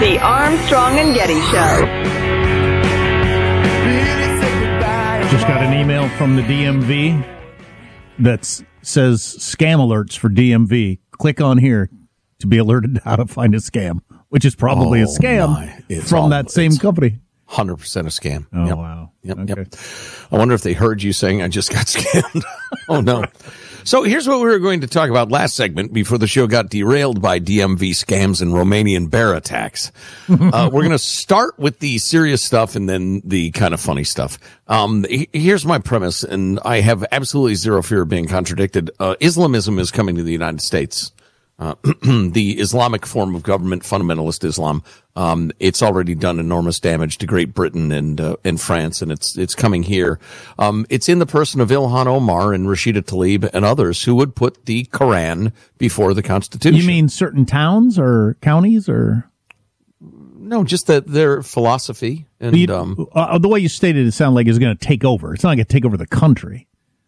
The Armstrong and Getty Show. Just got an email from the DMV that says scam alerts for DMV. Click on here to be alerted how to find a scam, which is probably a scam from that same company. 100% a scam. Oh, yep. wow. Yep. I wonder if they heard you saying I just got scammed. Oh, no. So here's what we were going to talk about last segment before the show got derailed by DMV scams and Romanian bear attacks. We're going to start with the serious stuff and then the kind of funny stuff. Here's my premise, and I have absolutely zero fear of being contradicted. Islamism is coming to the United States. The Islamic form of government, fundamentalist Islam, it's already done enormous damage to Great Britain and France, and it's coming here. It's in the person of Ilhan Omar and Rashida Tlaib and others who would put the Quran before the Constitution. You mean certain towns or counties or? No, just their philosophy. And the way you stated it sounded like it's going to take over. It's not going to take over the country.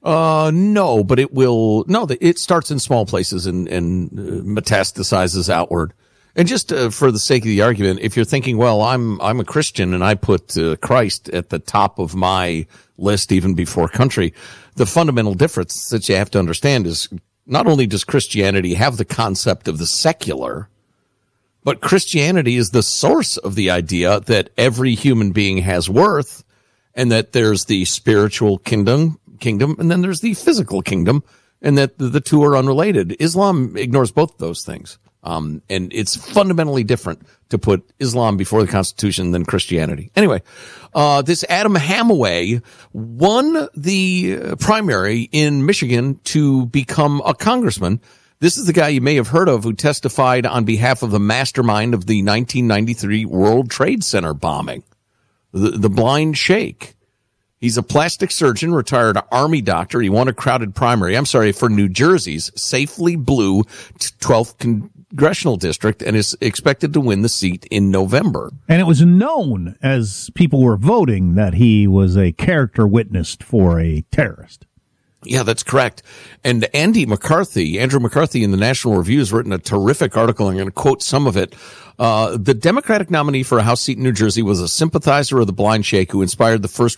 No, but it will. No, it starts in small places and metastasizes outward. And just for the sake of the argument, if you're thinking, well, I'm a Christian and I put Christ at the top of my list even before country, the fundamental difference that you have to understand is not only does Christianity have the concept of the secular, but Christianity is the source of the idea that every human being has worth and that there's the spiritual kingdom, and then there's the physical kingdom, and that the two are unrelated. Islam ignores both of those things. And it's fundamentally different to put Islam before the Constitution than Christianity. Anyway, this Adam Hamaway won the primary in Michigan to become a congressman. This is the guy you may have heard of who testified on behalf of the mastermind of the 1993 World Trade Center bombing, the blind sheikh. He's a plastic surgeon, retired Army doctor. He won a crowded primary, for New Jersey's safely blue 12th congressional district and is expected to win the seat in November. And it was known as people were voting that he was a character witness for a terrorist. Yeah, that's correct. And Andrew McCarthy in the National Review has written a terrific article. I'm going to quote some of it. The Democratic nominee for a House seat in New Jersey was a sympathizer of the blind sheikh who inspired the first